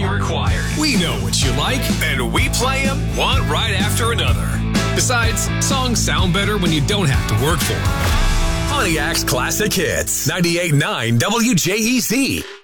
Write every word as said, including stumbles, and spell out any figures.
required. We know what you like, and we play them one right after another. Besides, songs sound better when you don't have to work for them. Pontiac's Classic Hits, ninety-eight point nine W J E Z.